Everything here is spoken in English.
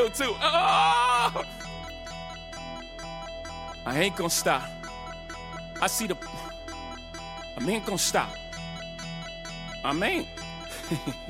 real too. Oh! I ain't gonna stop. I see I ain't gonna stop. I ain't.